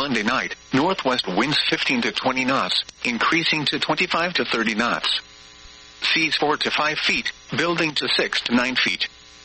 Monday night, northwest winds 15 to 20 knots, increasing to 25 to 30 knots. Seas 4 to 5 feet, building to 6 to 9 feet.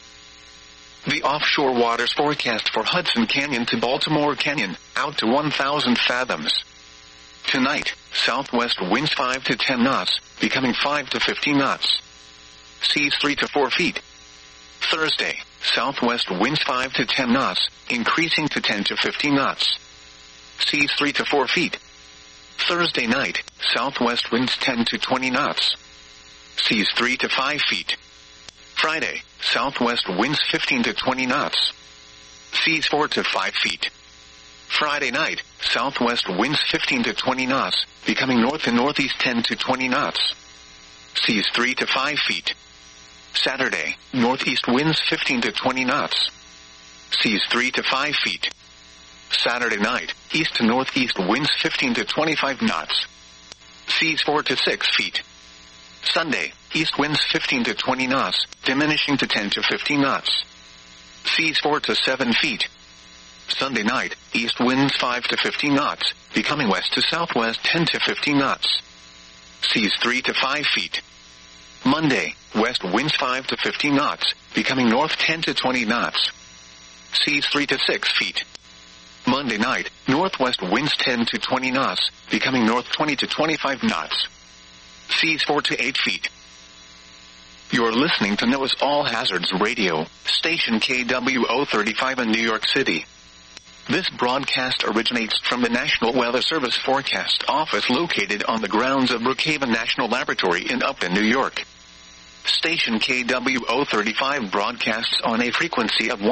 The offshore waters forecast for Hudson Canyon to Baltimore Canyon, out to 1,000 fathoms. Tonight, southwest winds 5 to 10 knots, becoming 5 to 15 knots. Seas 3 to 4 feet. Thursday, southwest winds 5 to 10 knots, increasing to 10 to 15 knots. Seas 3 to 4 feet. Thursday night, southwest winds 10 to 20 knots. Seas 3 to 5 feet. Friday, southwest winds 15 to 20 knots. Seas 4 to 5 feet. Friday night, southwest winds 15 to 20 knots, becoming north and northeast 10 to 20 knots. Seas 3 to 5 feet. Saturday, northeast winds 15 to 20 knots. Seas 3 to 5 feet. Saturday night, east to northeast winds 15 to 25 knots. Seas 4 to 6 feet. Sunday, east winds 15 to 20 knots, diminishing to 10 to 15 knots. Seas 4 to 7 feet. Sunday night, east winds 5 to 15 knots, becoming west to southwest 10 to 15 knots. Seas 3 to 5 feet. Monday, west winds 5 to 15 knots, becoming north 10 to 20 knots. Seas 3 to 6 feet. Monday night, northwest winds 10 to 20 knots, becoming north 20 to 25 knots. Seas 4 to 8 feet. You're listening to NOAA's All Hazards Radio, station KWO 35 in New York City. This broadcast originates from the National Weather Service Forecast Office located on the grounds of Brookhaven National Laboratory in Upton, New York. Station KWO 35 broadcasts on a frequency of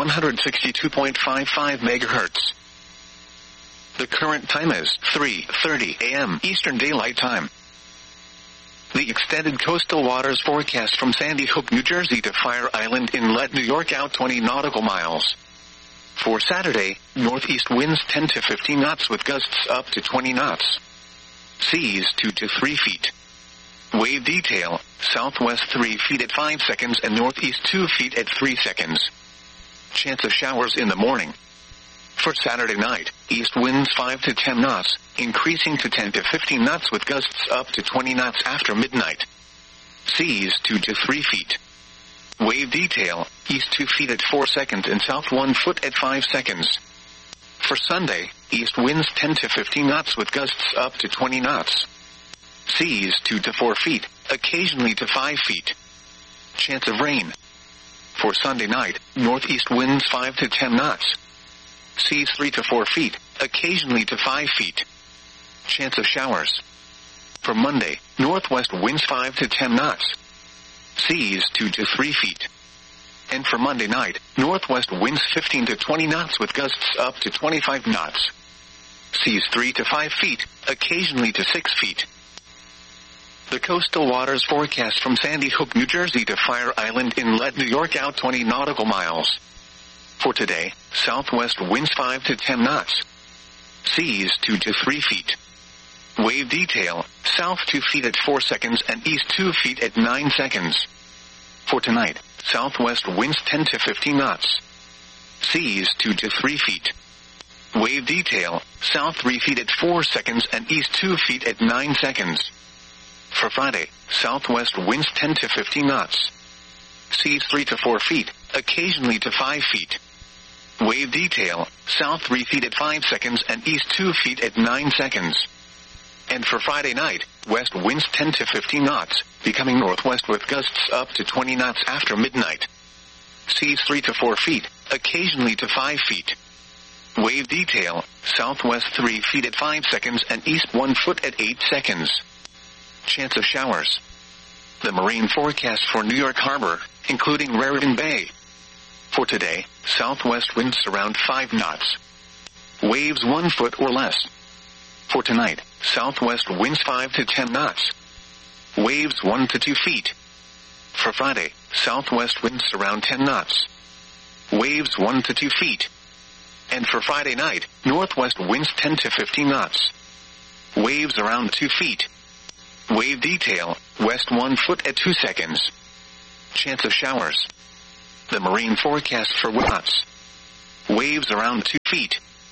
162.55 MHz. The current time is 3:30 a.m. Eastern Daylight Time. The extended coastal waters forecast from Sandy Hook, New Jersey to Fire Island Inlet, New York out 20 nautical miles. For Saturday, northeast winds 10 to 15 knots with gusts up to 20 knots. Seas 2 to 3 feet. Wave detail, southwest 3 feet at 5 seconds and northeast 2 feet at 3 seconds. Chance of showers in the morning. For Saturday night, east winds 5 to 10 knots, increasing to 10 to 15 knots with gusts up to 20 knots after midnight. Seas 2 to 3 feet. Wave detail, east 2 feet at 4 seconds and south 1 foot at 5 seconds. For Sunday, east winds 10 to 15 knots with gusts up to 20 knots. Seas 2 to 4 feet, occasionally to 5 feet. Chance of rain. For Sunday night, northeast winds 5 to 10 knots. Seas 3 to 4 feet, occasionally to 5 feet. Chance of showers. For Monday, northwest winds 5 to 10 knots. Seas 2 to 3 feet. And for Monday night, northwest winds 15 to 20 knots with gusts up to 25 knots. Seas 3 to 5 feet, occasionally to 6 feet. The coastal waters forecast from Sandy Hook, New Jersey to Fire Island Inlet, New York out 20 nautical miles. For today, southwest winds 5 to 10 knots. Seas 2 to 3 feet. Wave detail, south 2 feet at 4 seconds and east 2 feet at 9 seconds. For tonight, southwest winds 10 to 15 knots. Seas 2 to 3 feet. Wave detail, south 3 feet at 4 seconds and east 2 feet at 9 seconds. For Friday, southwest winds 10 to 15 knots. Seas 3 to 4 feet, occasionally to 5 feet. Wave detail, south 3 feet at 5 seconds and east 2 feet at 9 seconds. And for Friday night, west winds 10 to 15 knots, becoming northwest with gusts up to 20 knots after midnight. Seas 3 to 4 feet, occasionally to 5 feet. Wave detail, southwest 3 feet at 5 seconds and east 1 foot at 8 seconds. Chance of showers. The marine forecast for New York Harbor, including Raritan Bay. For today, southwest winds around 5 knots. Waves 1 foot or less. For tonight, southwest winds 5 to 10 knots. Waves 1 to 2 feet. For Friday, southwest winds around 10 knots. Waves 1 to 2 feet. And for Friday night, northwest winds 10 to 15 knots. Waves around 2 feet. Wave detail, west 1 foot at 2 seconds. Chance of showers. The marine forecast for watts. Waves around 2 feet.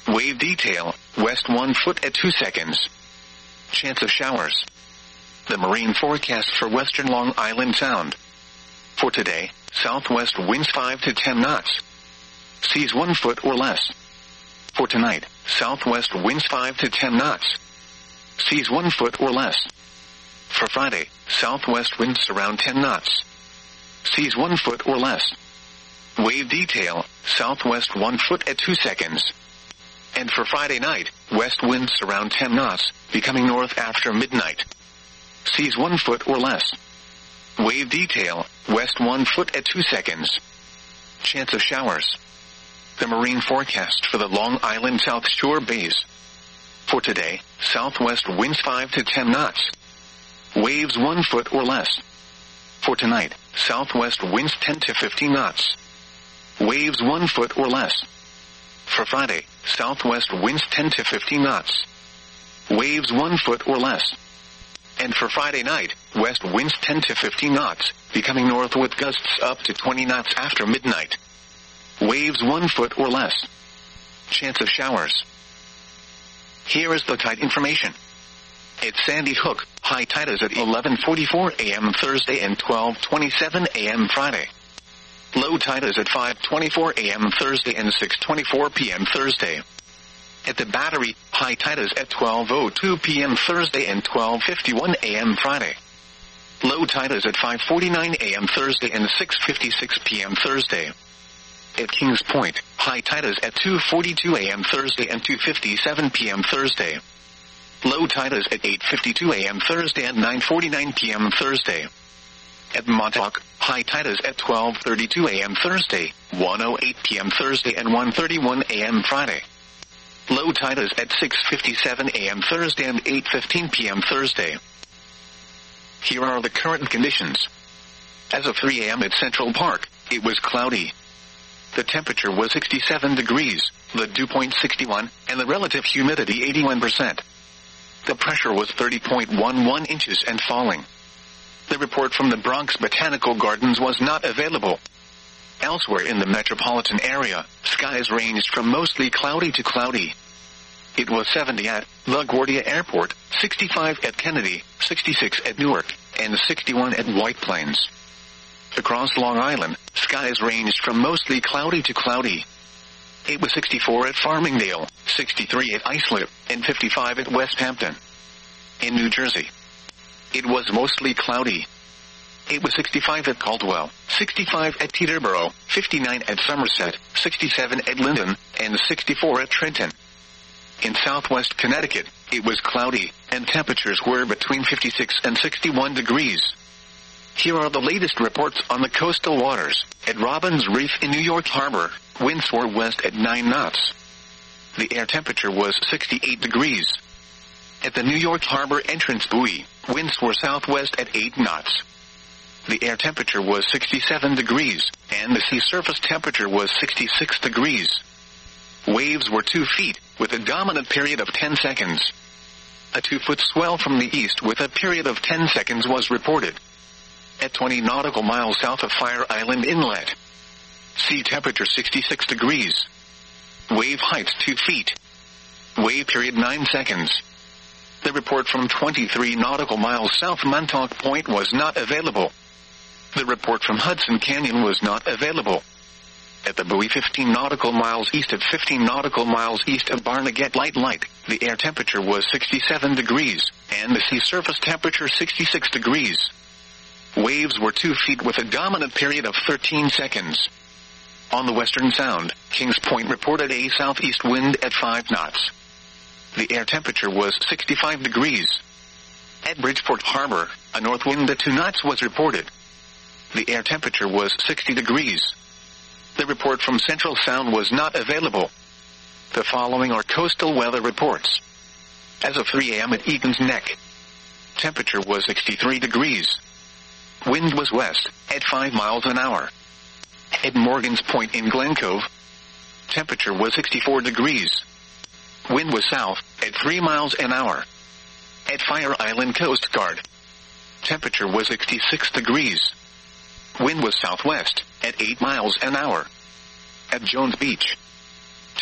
Wave detail, west 1 foot at 2 seconds. Chance of showers. The marine forecast for western Long Island Sound. For today, southwest winds 5 to 10 knots. Seas 1 foot or less. For tonight, southwest winds 5 to 10 knots. Seas 1 foot or less. For Friday, southwest winds around 10 knots. Seas 1 foot or less. Wave detail, southwest 1 foot at 2 seconds. And for Friday night, west winds around 10 knots, becoming north after midnight. Seas 1 foot or less. Wave detail, west 1 foot at 2 seconds. Chance of showers. The marine forecast for the Long Island South Shore bays. For today, southwest winds 5 to 10 knots. Waves 1 foot or less. For tonight, southwest winds 10 to 15 knots. Waves 1 foot or less. For Friday, southwest winds 10 to 15 knots. Waves 1 foot or less. And for Friday night, west winds 10 to 15 knots, becoming north with gusts up to 20 knots after midnight. Waves 1 foot or less. Chance of showers. Here is the tide information. At Sandy Hook, high tide is at 11:44 a.m. Thursday and 12:27 a.m. Friday. Low tide is at 5:24 a.m. Thursday and 6:24 p.m. Thursday. At the Battery, high tide is at 12:02 p.m. Thursday and 12:51 a.m. Friday. Low tide is at 5:49 a.m. Thursday and 6:56 p.m. Thursday. At Kings Point, high tide is at 2:42 a.m. Thursday and 2:57 p.m. Thursday. Low tide is at 8:52 a.m. Thursday and 9:49 p.m. Thursday. At Montauk, high tide is at 12:32 a.m. Thursday, 1:08 p.m. Thursday and 1:31 a.m. Friday. Low tide is at 6:57 a.m. Thursday and 8:15 p.m. Thursday. Here are the current conditions. As of 3 a.m. at Central Park, it was cloudy. The temperature was 67 degrees, the dew point 61, and the relative humidity 81%. The pressure was 30.11 inches and falling. The report from the Bronx Botanical Gardens was not available. Elsewhere in the metropolitan area, skies ranged from mostly cloudy to cloudy. It was 70 at LaGuardia Airport, 65 at Kennedy, 66 at Newark, and 61 at White Plains. Across Long Island, skies ranged from mostly cloudy to cloudy. It was 64 at Farmingdale, 63 at Islip, and 55 at West Hampton. In New Jersey, it was mostly cloudy. It was 65 at Caldwell, 65 at Teterboro, 59 at Somerset, 67 at Linden, and 64 at Trenton. In southwest Connecticut, it was cloudy, and temperatures were between 56 and 61 degrees. Here are the latest reports on the coastal waters. At Robbins Reef in New York Harbor, winds were west at 9 knots. The air temperature was 68 degrees. At the New York Harbor entrance buoy, winds were southwest at 8 knots. The air temperature was 67 degrees, and the sea surface temperature was 66 degrees. Waves were 2 feet, with a dominant period of 10 seconds. A 2-foot swell from the east with a period of 10 seconds was reported. At 20 nautical miles south of Fire Island Inlet. Sea temperature 66 degrees. Wave height 2 feet. Wave period 9 seconds. The report from 23 nautical miles south Montauk Point was not available. The report from Hudson Canyon was not available. At the buoy 15 nautical miles east of 15 nautical miles east of Barnegat Light, the air temperature was 67 degrees, and the sea surface temperature 66 degrees. Waves were 2 feet with a dominant period of 13 seconds. On the Western Sound, Kings Point reported a southeast wind at 5 knots. The air temperature was 65 degrees. At Bridgeport Harbor, a north wind at 2 knots was reported. The air temperature was 60 degrees. The report from Central Sound was not available. The following are coastal weather reports. As of 3 a.m. at Egan's Neck, temperature was 63 degrees. Wind was west, at 5 miles an hour. At Morgan's Point in Glen Cove, temperature was 64 degrees. Wind was south, at 3 miles an hour. At Fire Island Coast Guard, temperature was 66 degrees. Wind was southwest, at 8 miles an hour. At Jones Beach,